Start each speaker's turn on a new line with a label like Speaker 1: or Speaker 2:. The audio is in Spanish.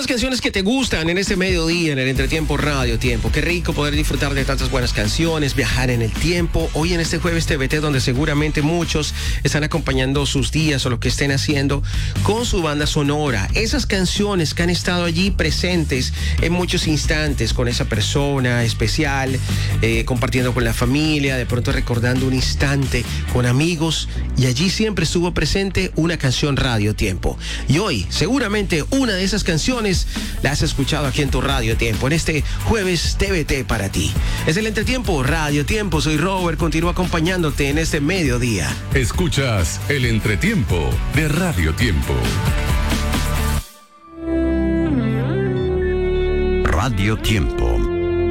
Speaker 1: canciones que te gustan en este mediodía, en el Entretiempo Radio Tiempo. Qué rico poder disfrutar de tantas buenas canciones, viajar en el tiempo. Hoy en este jueves TVT, donde seguramente muchos están acompañando sus días o lo que estén haciendo con su banda sonora. Esas canciones que han estado allí presentes en muchos instantes con esa persona especial, compartiendo con la familia, de pronto recordando un instante con amigos, y allí siempre estuvo presente una canción Radio Tiempo. Y hoy, seguramente, una de esas canciones la has escuchado aquí en tu Radio Tiempo, en este jueves TVT para ti. Es el Entretiempo Radio Tiempo. Soy Robert, continúo acompañándote en este mediodía.
Speaker 2: Escuchas el Entretiempo de Radio Tiempo.
Speaker 3: Radio Tiempo.